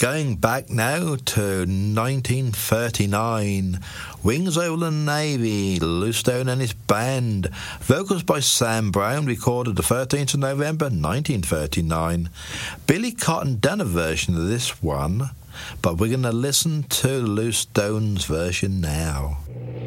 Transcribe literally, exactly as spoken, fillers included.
going back now to nineteen thirty-nine. Wings Over the Navy, Lou Stone and his band. Vocals by Sam Brown, recorded the thirteenth of November nineteen thirty-nine. Billy Cotton done a version of this one, but we're going to listen to Lou Stone's version now.